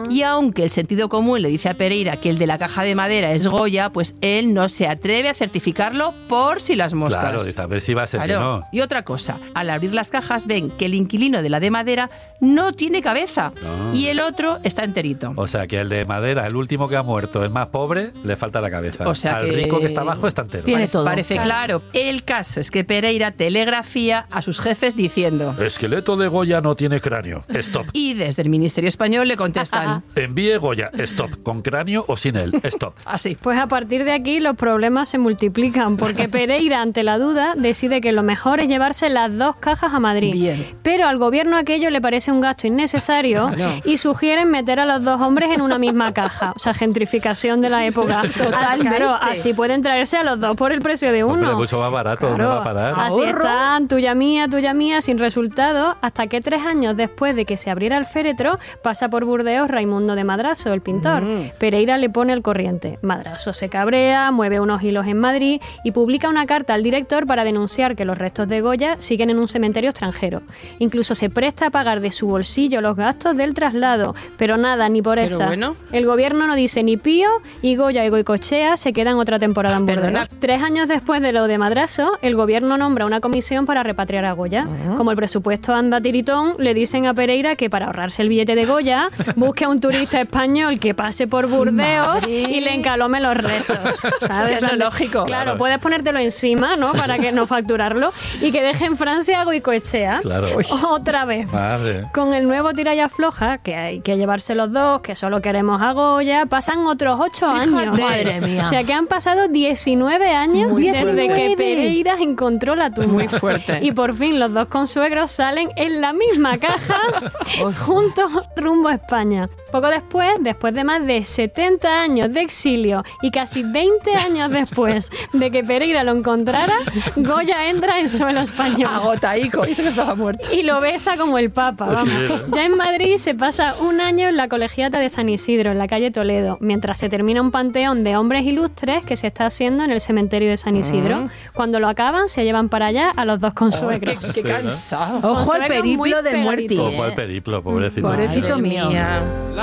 Y aunque el sentido común le dice a Pereira que el de la caja de madera es Goya, pues él no se atreve a certificarlo por si las moscas. Claro, dice, a ver si va a ser que no. Y otra cosa, al abrir las cajas ven que el inquilino de la de madera no tiene cabeza y el otro está enterito. O sea, que el de madera, el último que ha muerto, el más pobre, le falta la cabeza. O sea, al rico que está abajo está entero. Tiene todo. Parece claro. El caso es que Pereira telegrafía a sus jefes diciendo: esqueleto de Goya no tiene cráneo, stop. Y desde el Ministerio Español le contestan: envíe Goya, stop, con cráneo o sin él, stop. Así. Pues a partir de aquí los problemas se multiplican, porque Pereira, ante la duda, decide que lo mejor es llevarse las 2 cajas a Madrid. Bien. Pero al gobierno aquello le parece un gasto innecesario y sugieren meter a los 2 hombres en una misma caja. O sea, gentrificación de la época. Claro, así pueden traerse a los 2 por el precio de uno. Hombre, mucho más barato, claro, no va a parar. Así están, tuya mía, sin resultado, hasta que 3 años después de que se abriera el féretro, pasa por Burdeos Raimundo de Madrazo, el pintor. Pereira le pone al corriente. Madrazo se cabrea, mueve unos hilos en Madrid y publica una carta al director para denunciar que los restos de Goya siguen en un cementerio extranjero. Incluso se presta a pagar de su bolsillo los gastos del traslado, pero nada, ni por esa. Bueno. El gobierno no dice ni pío y Goya y Goicoechea se quedan otra temporada en Burdeos. 3 años después de lo de Madrazo, el gobierno nombra una comisión para repatriar a Goya. Como el presupuesto anda tiritón, le dicen a Pereira que para ahorrarse el billete de Goya, busque a un turista español que pase por Burdeos y le encalome los restos. ¿Sabes? Que es lo lógico. Claro, puedes ponértelo encima, ¿no? Para que no facturarlo. Y que deje en Francia a Goicoechea. Claro. Otra vez. Madre. Con el nuevo tira y afloja, que hay que llevarse los 2, que solo queremos a Goya, pasan otros 8 años. Madre mía. O sea que han pasado 19 años desde que Pereira encontró la tumba. Muy fuerte. Y por fin los 2 consuegros salen en la misma caja juntos rumbo a España. Poco después de más de 70 años de exilio y casi 20 años después de que Pereira lo encontrara, Goya entra en suelo español. Agotaico, y eso que estaba muerto. Y lo besa como el Papa, vamos. Sí. Ya en Madrid se pasa un año en la Colegiata de San Isidro, en la calle Toledo, mientras se termina un panteón de hombres ilustres que se está haciendo en el cementerio de San Isidro. Cuando lo acaban, se llevan para allá a los 2 consuegros. Qué cansado. Ojo al Consuegros muy periplo de muerte. pegaditos. Ojo al periplo, pobrecito. Pobrecito Madre mío. mía.